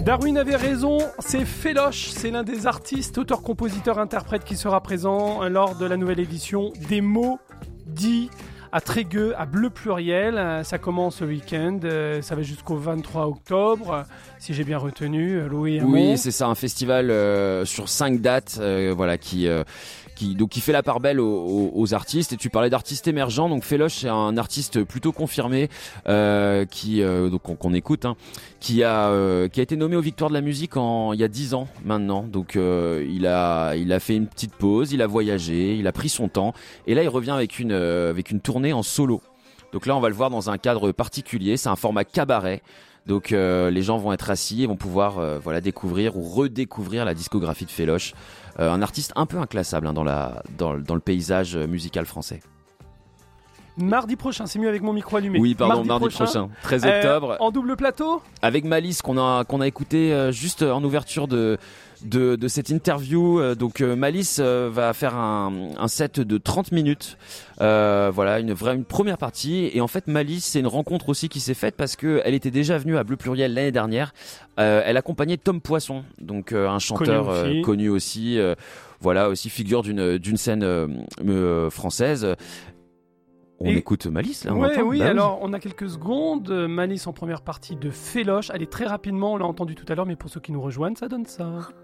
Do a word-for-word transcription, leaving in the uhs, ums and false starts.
Darwin avait raison, c'est Féloche, c'est l'un des artistes, auteurs, compositeurs, interprètes qui sera présent lors de la nouvelle édition des mots dits à Trégueux, à Bleu Pluriel. Ça commence ce week-end, ça va jusqu'au vingt-trois octobre, si j'ai bien retenu, Louis Hamon. Oui, c'est ça, un festival euh, sur cinq dates, euh, voilà, qui... Euh, Qui, donc qui fait la part belle aux, aux, aux artistes. Et tu parlais d'artistes émergents, donc Féloche c'est un artiste plutôt confirmé euh, qui euh, donc qu'on, qu'on écoute, hein, qui a euh, qui a été nommé aux Victoires de la musique en il y a dix ans maintenant. Donc euh, il a il a fait une petite pause, il a voyagé, il a pris son temps et là il revient avec une euh, avec une tournée en solo. Donc là on va le voir dans un cadre particulier, c'est un format cabaret. Donc euh, les gens vont être assis et vont pouvoir euh, voilà découvrir ou redécouvrir la discographie de Féloche, euh, un artiste un peu inclassable hein, dans la dans, dans le paysage musical français. Mardi prochain, c'est mieux avec mon micro allumé. Oui, pardon, mardi, mardi prochain, prochain, treize octobre. Euh, en double plateau avec Malice qu'on a qu'on a écouté euh, juste en ouverture de de de cette interview. Euh, donc euh, Malice euh, va faire un un set de trente minutes. Euh, voilà, une vraie une première partie et en fait Malice, c'est une rencontre aussi qui s'est faite parce que elle était déjà venue à Bleu Pluriel l'année dernière. Euh, elle accompagnait Tom Poisson, donc euh, un chanteur connu aussi, euh, connu aussi euh, voilà, aussi figure d'une d'une scène euh, euh, française. On et écoute Malice là. On ouais, entend, oui, bah, alors on a quelques secondes. Malice en première partie de Féloche. Allez, très rapidement, on l'a entendu tout à l'heure, mais pour ceux qui nous rejoignent, ça donne ça.